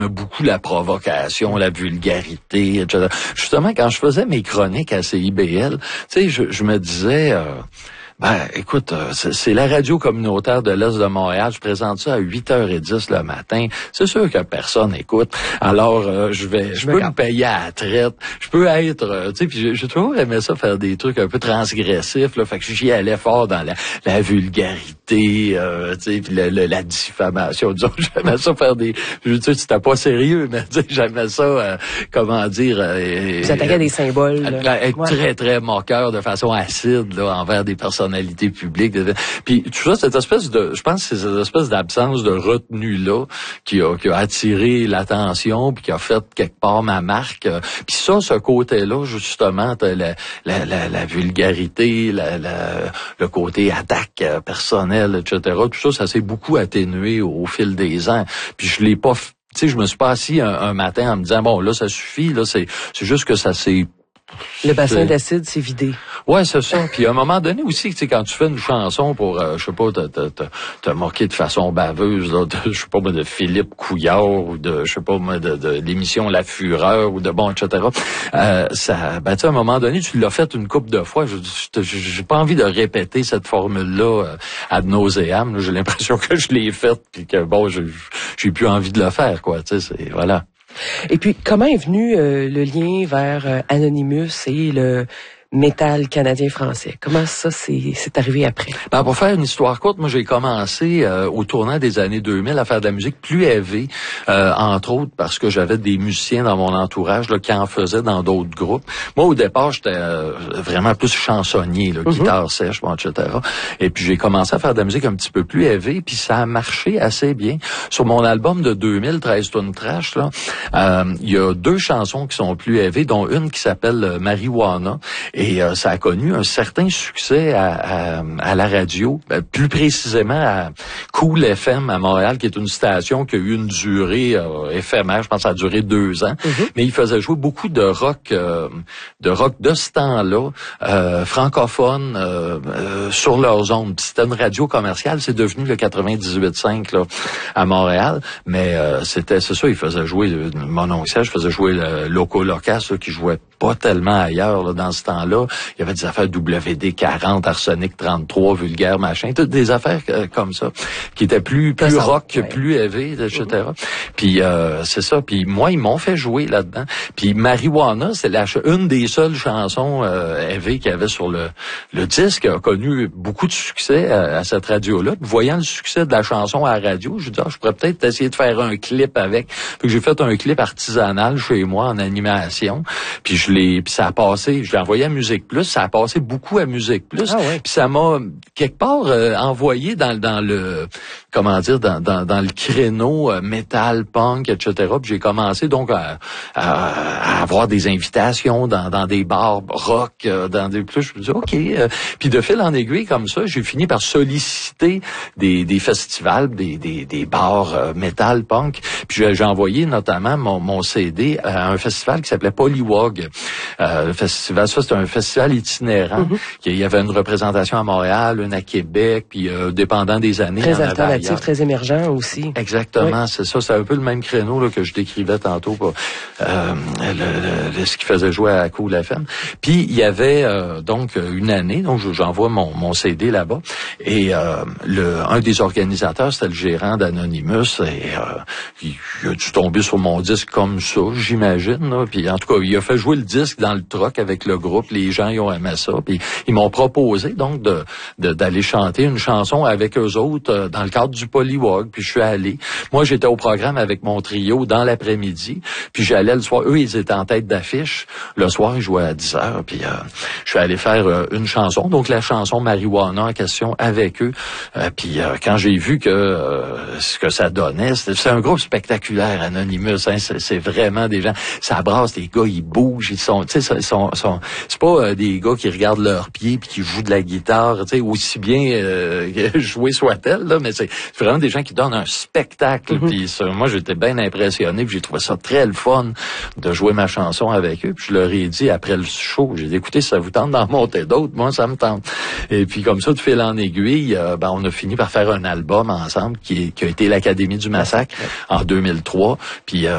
beaucoup la provocation, la vulgarité, etc. Justement, quand je faisais mes chroniques à CIBL, tu sais, je me disais... écoute, c'est la radio communautaire de l'Est de Montréal. Je présente ça à 8h10 le matin. C'est sûr que personne écoute. Alors, je peux me payer à la traite. Je peux être, tu sais, puis j'ai toujours aimé ça, faire des trucs un peu transgressifs, là. Fait que j'y allais fort dans la vulgarité, tu sais, puis la diffamation. Disons, j'aimais ça faire je veux dire, c'était pas sérieux, mais tu sais, j'aimais ça, comment dire... Vous attaquez des symboles. Être très, très moqueur de façon acide, là, envers des personnalités publiques. Puis tout ça, je pense que c'est cette espèce d'absence de retenue-là qui a attiré l'attention, puis qui a fait quelque part ma marque. Puis ça, ce côté-là, justement, la vulgarité, le côté attaque personnelle, etc. Tout ça, ça s'est beaucoup atténué au fil des ans. Puis je l'ai pas... Tu sais, je me suis pas assis un matin en me disant, bon, là, ça suffit, là, c'est juste que ça s'est... Le bassin d'acide s'est vidé. Ouais, c'est ça. Puis à un moment donné aussi, tu sais, quand tu fais une chanson pour, je sais pas, te moquer de façon baveuse, là, je sais pas, de Philippe Couillard ou de, je sais pas, de l'émission La Fureur ou de bon, etc. Tu sais, à un moment donné, tu l'as fait une couple de fois. J'ai pas envie de répéter cette formule-là ad nauseam. J'ai l'impression que je l'ai faite puis que bon, j'ai plus envie de le faire, quoi. Tu sais, voilà. Et puis, comment est venu le lien vers Anonymous et le métal canadien-français? Comment ça c'est arrivé après? Pour faire une histoire courte, moi j'ai commencé au tournant des années 2000 à faire de la musique plus heavy, entre autres parce que j'avais des musiciens dans mon entourage là, qui en faisaient dans d'autres groupes. Moi au départ j'étais vraiment plus chansonnier, là, guitare sèche, bon, etc. Et puis j'ai commencé à faire de la musique un petit peu plus heavy, puis ça a marché assez bien. Sur mon album de 2000, 13 tonnes trash, là, il y a 2 chansons qui sont plus heavy, dont une qui s'appelle Marijuana. Et ça a connu un certain succès à la radio, plus précisément à Cool FM à Montréal, qui est une station qui a eu une durée éphémère, je pense que ça a duré 2 ans. Mais il faisait jouer beaucoup de rock de ce temps-là, francophone, sur leurs ondes. C'était une radio commerciale, c'est devenu le 98.5 là à Montréal, mais c'est ça, il faisait jouer mon oncle, je faisais jouer le Loco Locas, qui jouait pas tellement ailleurs là, dans ce temps-là. Il y avait des affaires WD 40, Arsenic 33, Vulgaire, machin, toutes des affaires comme ça, qui étaient plus rock, plus heavy, etc. Puis c'est ça. Puis moi, ils m'ont fait jouer là-dedans. Puis Marijuana, c'est une des seules chansons heavy qu'il y avait sur le disque, qui a connu beaucoup de succès à cette radio-là. Puis, voyant le succès de la chanson à la radio, je me dis, je pourrais peut-être essayer de faire un clip avec. Puis j'ai fait un clip artisanal chez moi en animation. Puis ça a passé, je l'ai envoyé à Musique Plus, ça a passé beaucoup à Musique Plus. Puis ça m'a quelque part envoyé dans le comment dire dans le créneau metal, punk, etc. Puis j'ai commencé donc à avoir des invitations dans des bars rock, dans des plus. Je me dis OK. Puis de fil en aiguille comme ça, j'ai fini par solliciter des festivals, des bars metal, punk. Puis j'ai envoyé notamment mon CD à un festival qui s'appelait Polywog. Le festival, ça c'est un festival itinérant. Il y avait une représentation à Montréal, une à Québec, puis dépendant des années. Très alternatif, très émergent aussi. Exactement, c'est ça. C'est un peu le même créneau là, que je décrivais tantôt pour ce qui faisait jouer à Cool FM. Puis il y avait donc une année, donc j'envoie mon CD là-bas, et un des organisateurs, c'était le gérant d'Anonymous, et il a dû tomber sur mon disque comme ça, j'imagine. Là. Puis en tout cas, il a fait jouer le disque dans le truck avec le groupe. Les gens, ils ont aimé ça. Puis ils m'ont proposé donc d'aller chanter une chanson avec eux autres dans le cadre du Polywog. Puis je suis allé. Moi, j'étais au programme avec mon trio dans l'après-midi. Puis j'allais le soir. Eux, ils étaient en tête d'affiche. Le soir, ils jouaient à 10h. Puis je suis allé faire une chanson. Donc la chanson Marijuana en question avec eux. Puis quand j'ai vu que ce que ça donnait, c'est un groupe spectaculaire, Anonymous. Hein, c'est vraiment des gens. Ça brasse, les gars, ils bougent. Ils sont, tu sais, c'est pas des gars qui regardent leurs pieds puis qui jouent de la guitare, tu sais, aussi bien jouer soit-elle, là, mais c'est vraiment des gens qui donnent un spectacle. Puis moi, j'étais bien impressionné, puis j'ai trouvé ça très le fun de jouer ma chanson avec eux. Puis je leur ai dit après le show, j'ai dit, écoutez, si ça vous tente d'en monter d'autres, moi, ça me tente. Et puis comme ça, de fil en aiguille, on a fini par faire un album ensemble qui a été l'Académie du Massacre en 2003. Puis